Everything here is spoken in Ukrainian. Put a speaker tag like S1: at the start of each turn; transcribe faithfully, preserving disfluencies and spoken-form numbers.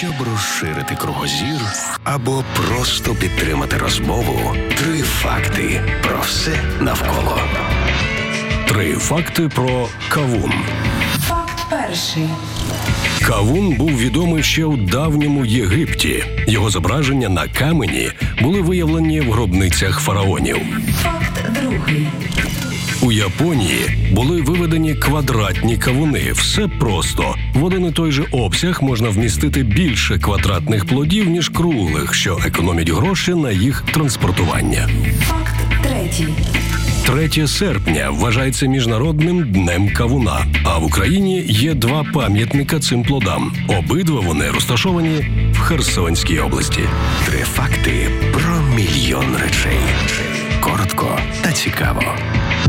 S1: Щоб розширити кругозір або просто підтримати розмову, три факти про все навколо. Три факти про кавун.
S2: Факт перший.
S1: Кавун був відомий ще у давньому Єгипті. Його зображення на камені були виявлені в гробницях фараонів.
S2: Факт другий.
S1: У Японії були виведені квадратні кавуни. Все просто. В один і той же обсяг можна вмістити більше квадратних плодів, ніж круглих, що економить гроші на їх транспортування.
S2: Факт третій.
S1: третє серпня вважається Міжнародним днем кавуна, а в Україні є два пам'ятника цим плодам. Обидва вони розташовані в Херсонській області. Три факти про мільйон речей. Коротко та цікаво.